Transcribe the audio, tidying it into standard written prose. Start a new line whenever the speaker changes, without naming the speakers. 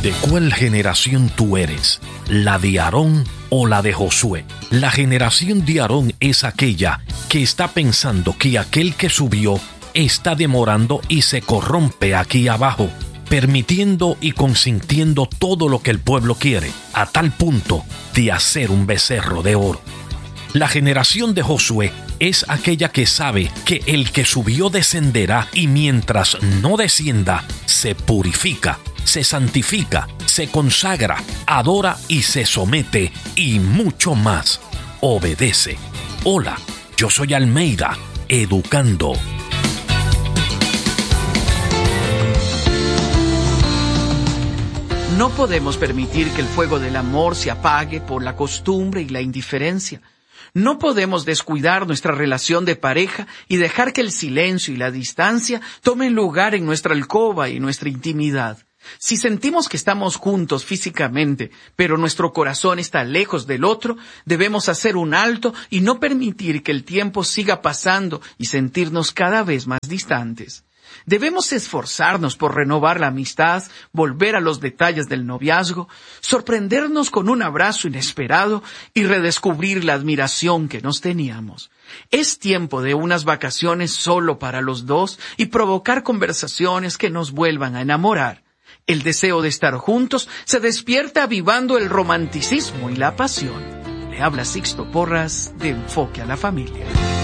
¿De cuál generación tú eres? ¿La de Aarón o la de Josué? La generación de Aarón es aquella que está pensando que aquel que subió está demorando y se corrompe aquí abajo, permitiendo y consintiendo todo lo que el pueblo quiere, a tal punto de hacer un becerro de oro. La generación de Josué es aquella que sabe que el que subió descenderá y mientras no descienda, se purifica, se santifica, se consagra, adora y se somete y mucho más. Obedece. Hola, yo soy Almeida, educando.
No podemos permitir que el fuego del amor se apague por la costumbre y la indiferencia. No podemos descuidar nuestra relación de pareja y dejar que el silencio y la distancia tomen lugar en nuestra alcoba y nuestra intimidad. Si sentimos que estamos juntos físicamente, pero nuestro corazón está lejos del otro, debemos hacer un alto y no permitir que el tiempo siga pasando y sentirnos cada vez más distantes. Debemos esforzarnos por renovar la amistad, volver a los detalles del noviazgo, sorprendernos con un abrazo inesperado y redescubrir la admiración que nos teníamos. Es tiempo de unas vacaciones solo para los dos y provocar conversaciones que nos vuelvan a enamorar. El deseo de estar juntos se despierta avivando el romanticismo y la pasión. Le habla Sixto Porras de Enfoque a la Familia.